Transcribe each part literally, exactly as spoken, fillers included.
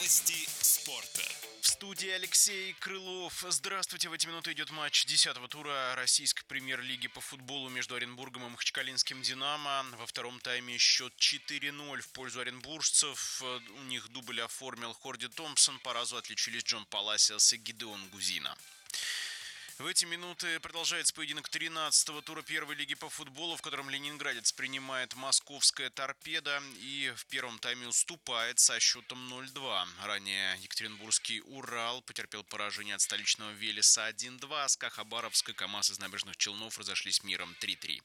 Новости спорта. В студии Алексей Крылов. Здравствуйте. В эти минуты идет матч десятого тура российской премьер-лиги по футболу между Оренбургом и Махачкалинским «Динамо». Во втором тайме счет четыре ноль в пользу оренбуржцев. У них дубль оформил Хорди Томпсон. По разу отличились Джон Паласиос и Гидеон Гузина. В эти минуты продолжается поединок тринадцатого тура первой лиги по футболу, в котором ленинградец принимает московская «Торпедо» и в первом тайме уступает со счетом ноль два. Ранее екатеринбургский «Урал» потерпел поражение от столичного «Велеса» один два. СКА Хабаровск и КамАЗ из Набережных Челнов разошлись миром три три.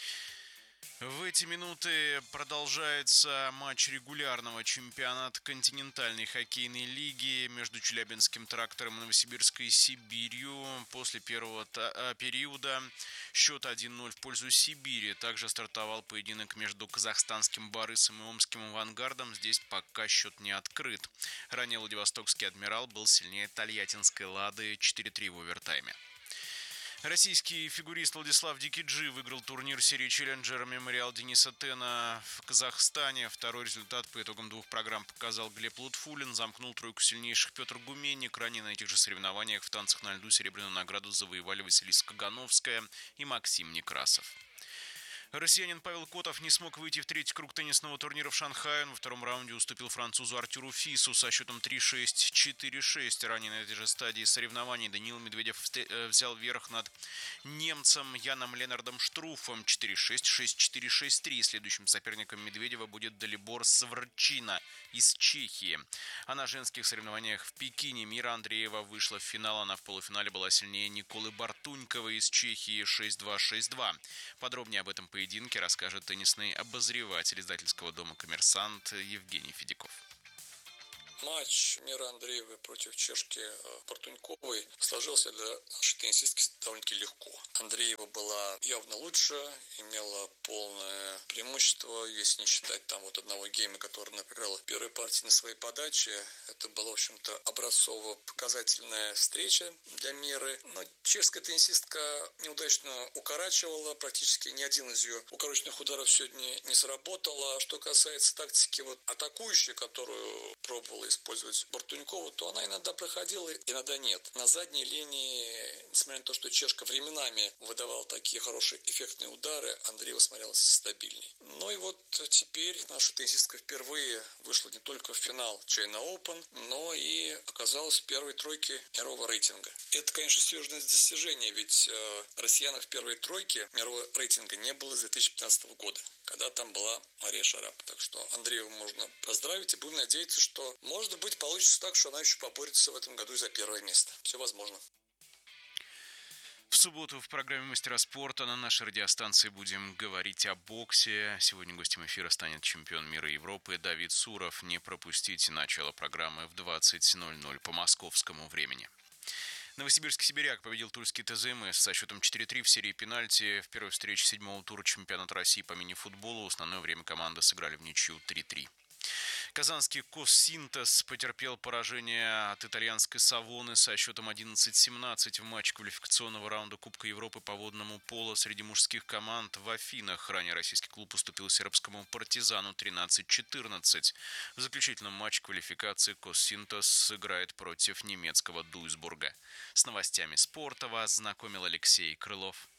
В эти минуты продолжается матч регулярного чемпионата континентальной хоккейной лиги между Челябинским «Трактором» и Новосибирской «Сибирью». После первого та- периода счет один ноль в пользу Сибири. Также стартовал поединок между казахстанским «Барысом» и омским «Авангардом». Здесь пока счет не открыт. Ранее Владивостокский «Адмирал» был сильнее тольяттинской «Лады» четыре три в овертайме. Российский фигурист Владислав Дикиджи выиграл турнир серии «Челленджер Мемориал Дениса Тена» в Казахстане. Второй результат по итогам двух программ показал Глеб Лутфулин. Замкнул тройку сильнейших Петр Гуменник. Ранее на этих же соревнованиях в танцах на льду серебряную награду завоевали Василиса Кагановская и Максим Некрасов. Россиянин Павел Котов не смог выйти в третий круг теннисного турнира в Шанхае. Он во втором раунде уступил французу Артюру Фису со счетом три шесть, четыре шесть. Ранее на этой же стадии соревнований Даниил Медведев взял верх над немцем Яном Ленардом Штруфом четыре шесть, шесть четыре, шесть три. Следующим соперником Медведева будет Далибор Сврчина из Чехии. А на женских соревнованиях в Пекине Мира Андреева вышла в финал. Она в полуфинале была сильнее Николы Бартуньковой из Чехии шесть два, шесть два. Подробнее об этом поединке расскажет теннисный обозреватель издательского дома «Коммерсант» Евгений Федяков. Матч Мира Андреевой против чешки Бартуньковой сложился для нашей теннисистки довольно-таки легко. Андреева была явно лучше, имела полное преимущество, если не считать там вот одного гейма, который она проиграла в первой партии на своей подаче. Это была, в общем-то, образцово-показательная встреча для Миры. Но чешская теннисистка неудачно укорачивала, практически ни один из ее укороченных ударов сегодня не сработал. А что касается тактики вот атакующей, которую пробовала использовать Бартунькова, то она иногда проходила, иногда нет. На задней линии, несмотря на то, что чешка временами выдавала такие хорошие эффектные удары, Андреева смотрелась стабильней. Ну и вот теперь наша теннисистка впервые вышла не только в финал China Open, но и оказалась в первой тройке мирового рейтинга. Это, конечно, серьезное достижение, ведь э, россиянок в первой тройке мирового рейтинга не было с две тысячи пятнадцатого года, когда там была Мария Шарапова. Так что Андрееву можно поздравить и будем надеяться, что, может быть, получится так, что она еще поборется в этом году и за первое место. Все возможно. В субботу в программе «Мастера спорта» на нашей радиостанции будем говорить о боксе. Сегодня гостем эфира станет чемпион мира и Европы Давид Суров. Не пропустите начало программы в двадцать ноль ноль по московскому времени. Новосибирский «Сибиряк» победил тульский ТЗМС со счетом четыре три в серии пенальти. В первой встрече седьмого тура чемпионата России по мини-футболу. В основное время команды сыграли в ничью три три. Казанский «Коссинтез» потерпел поражение от итальянской «Савоны» со счетом одиннадцать семнадцать в матче квалификационного раунда Кубка Европы по водному поло среди мужских команд в Афинах. Ранее российский клуб уступил сербскому «Партизану» тринадцать четырнадцать. В заключительном матче квалификации «Коссинтез» сыграет против немецкого «Дуйсбурга». С новостями спорта вас знакомил Алексей Крылов.